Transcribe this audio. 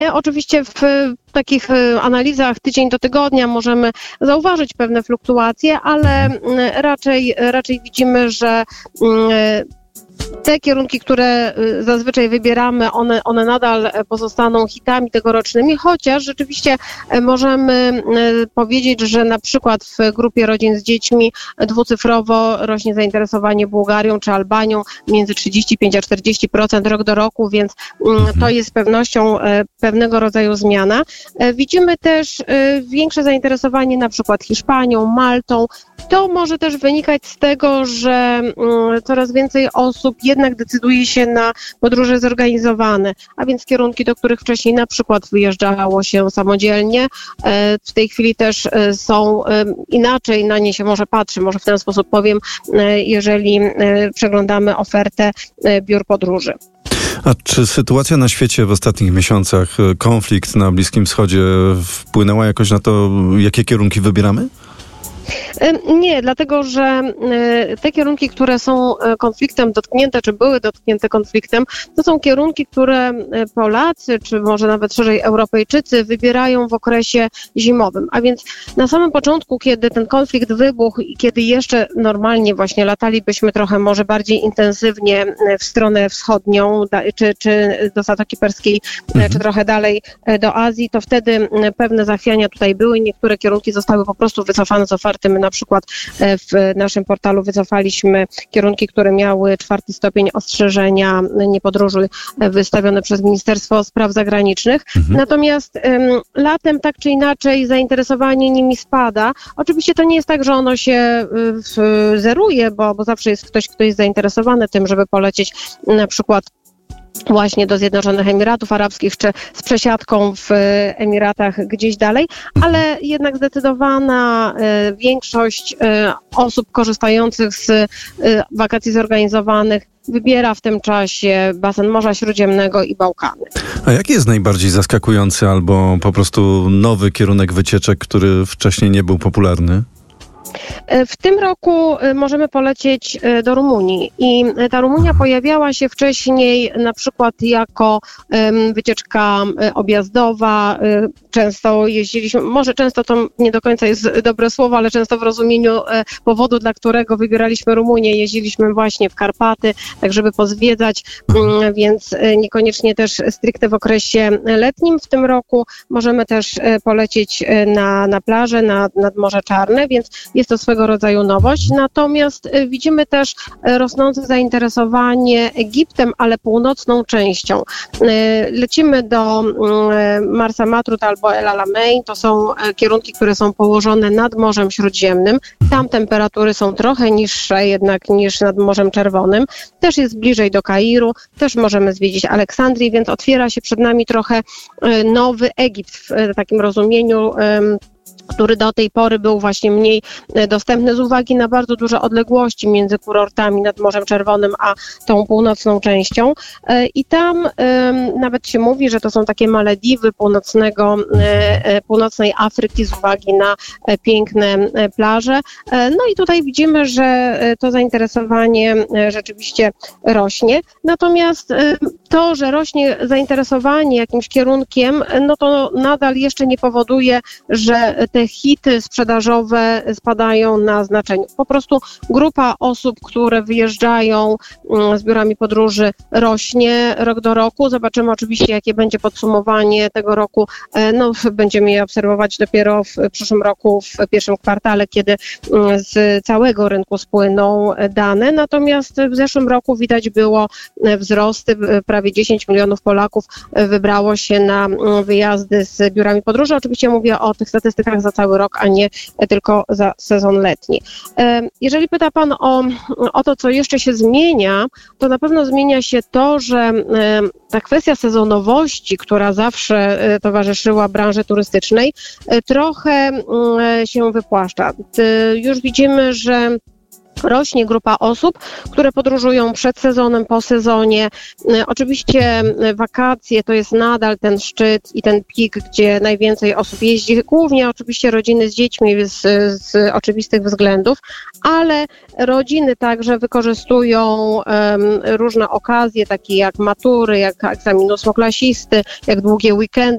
Oczywiście w takich analizach tydzień do tygodnia możemy zauważyć pewne fluktuacje, ale raczej widzimy, że te kierunki, które zazwyczaj wybieramy, one nadal pozostaną hitami tegorocznymi, chociaż rzeczywiście możemy powiedzieć, że na przykład w grupie rodzin z dziećmi dwucyfrowo rośnie zainteresowanie Bułgarią czy Albanią między 35 a 40% rok do roku, więc to jest z pewnością pewnego rodzaju zmiana. Widzimy też większe zainteresowanie na przykład Hiszpanią, Maltą. To może też wynikać z tego, że coraz więcej osób jednak decyduje się na podróże zorganizowane, a więc kierunki, do których wcześniej na przykład wyjeżdżało się samodzielnie. W tej chwili też są inaczej na nie się może patrzy, może w ten sposób powiem, jeżeli przeglądamy ofertę biur podróży. A czy sytuacja na świecie w ostatnich miesiącach, konflikt na Bliskim Wschodzie wpłynęła jakoś na to, jakie kierunki wybieramy? Nie, dlatego że te kierunki, które są konfliktem dotknięte, czy były dotknięte konfliktem, to są kierunki, które Polacy, czy może nawet szerzej Europejczycy wybierają w okresie zimowym. A więc na samym początku, kiedy ten konflikt wybuchł i kiedy jeszcze normalnie właśnie latalibyśmy trochę może bardziej intensywnie w stronę wschodnią, czy do Zatoki Perskiej, czy trochę dalej do Azji, to wtedy pewne zachwiania tutaj były. Niektóre kierunki zostały po prostu wycofane z oferty. My na przykład w naszym portalu wycofaliśmy kierunki, które miały 4 stopień ostrzeżenia nie podróżuj wystawione przez Ministerstwo Spraw Zagranicznych. Natomiast latem tak czy inaczej zainteresowanie nimi spada. Oczywiście to nie jest tak, że ono się zeruje, bo zawsze jest ktoś, kto jest zainteresowany tym, żeby polecieć na przykład właśnie do Zjednoczonych Emiratów Arabskich, czy z przesiadką w Emiratach gdzieś dalej, ale jednak zdecydowana większość osób korzystających z wakacji zorganizowanych wybiera w tym czasie basen Morza Śródziemnego i Bałkany. A jaki jest najbardziej zaskakujący albo po prostu nowy kierunek wycieczek, który wcześniej nie był popularny? W tym roku możemy polecieć do Rumunii i ta Rumunia pojawiała się wcześniej na przykład jako wycieczka objazdowa. Często jeździliśmy, może często to nie do końca jest dobre słowo, ale często w rozumieniu powodu, dla którego wybieraliśmy Rumunię, jeździliśmy właśnie w Karpaty, tak żeby pozwiedzać, więc niekoniecznie też stricte w okresie letnim. W tym roku możemy też polecieć na plażę, nad Morze Czarne, więc jest to swego rodzaju nowość. Natomiast widzimy też rosnące zainteresowanie Egiptem, ale północną częścią. Lecimy do Marsa Matrut albo El Alamein. To są kierunki, które są położone nad Morzem Śródziemnym. Tam temperatury są trochę niższe jednak niż nad Morzem Czerwonym. Też jest bliżej do Kairu. Też możemy zwiedzić Aleksandrię, więc otwiera się przed nami trochę nowy Egipt w takim rozumieniu, który do tej pory był właśnie mniej dostępny z uwagi na bardzo duże odległości między kurortami nad Morzem Czerwonym a tą północną częścią. I tam nawet się mówi, że to są takie Malediwy północnej Afryki z uwagi na piękne plaże. No i tutaj widzimy, że to zainteresowanie rzeczywiście rośnie. Natomiast to, że rośnie zainteresowanie jakimś kierunkiem, no to nadal jeszcze nie powoduje, że te hity sprzedażowe spadają na znaczeniu. Po prostu grupa osób, które wyjeżdżają z biurami podróży, rośnie rok do roku. Zobaczymy oczywiście, jakie będzie podsumowanie tego roku. No, będziemy je obserwować dopiero w przyszłym roku, w pierwszym kwartale, kiedy z całego rynku spłyną dane. Natomiast w zeszłym roku widać było wzrosty. Prawie 10 milionów Polaków wybrało się na wyjazdy z biurami podróży. Oczywiście mówię o tych statystykach za cały rok, a nie tylko za sezon letni. Jeżeli pyta Pan o to, co jeszcze się zmienia, to na pewno zmienia się to, że ta kwestia sezonowości, która zawsze towarzyszyła branży turystycznej, trochę się wypłaszcza. Już widzimy, że rośnie grupa osób, które podróżują przed sezonem, po sezonie. Oczywiście wakacje to jest nadal ten szczyt i ten pik, gdzie najwięcej osób jeździ, głównie oczywiście rodziny z dziećmi z oczywistych względów, ale rodziny także wykorzystują różne okazje, takie jak matury, jak egzamin ósmoklasisty, jak długie weekendy,